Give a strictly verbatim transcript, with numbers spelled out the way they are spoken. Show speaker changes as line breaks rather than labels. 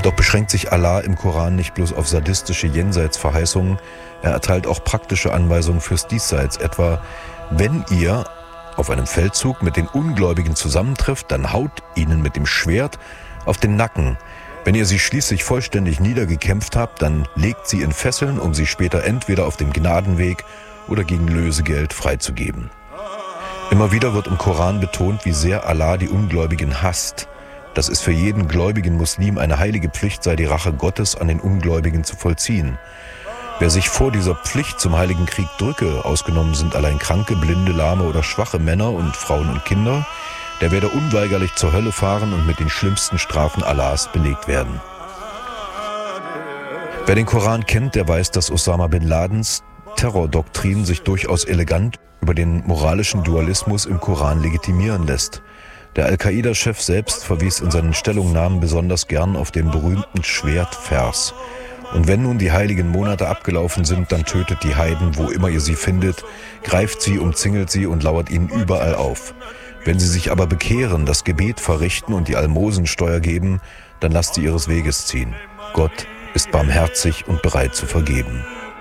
Doch beschränkt sich Allah im Koran nicht bloß auf sadistische Jenseitsverheißungen, er erteilt auch praktische Anweisungen fürs Diesseits, etwa: Wenn ihr auf einem Feldzug mit den Ungläubigen zusammentrifft, dann haut ihnen mit dem Schwert auf den Nacken. Wenn ihr sie schließlich vollständig niedergekämpft habt, dann legt sie in Fesseln, um sie später entweder auf dem Gnadenweg oder gegen Lösegeld freizugeben. Immer wieder wird im Koran betont, wie sehr Allah die Ungläubigen hasst. Dass es für jeden gläubigen Muslim eine heilige Pflicht sei, die Rache Gottes an den Ungläubigen zu vollziehen. Wer sich vor dieser Pflicht zum heiligen Krieg drücke, ausgenommen sind allein kranke, blinde, lahme oder schwache Männer und Frauen und Kinder, der werde unweigerlich zur Hölle fahren und mit den schlimmsten Strafen Allahs belegt werden. Wer den Koran kennt, der weiß, dass Osama bin Ladens Terrordoktrin sich durchaus elegant über den moralischen Dualismus im Koran legitimieren lässt. Der Al-Qaida-Chef selbst verwies in seinen Stellungnahmen besonders gern auf den berühmten Schwertvers. Und wenn nun die heiligen Monate abgelaufen sind, dann tötet die Heiden, wo immer ihr sie findet, greift sie, umzingelt sie und lauert ihnen überall auf. Wenn sie sich aber bekehren, das Gebet verrichten und die Almosensteuer geben, dann lasst sie ihres Weges ziehen. Gott ist barmherzig und bereit zu vergeben.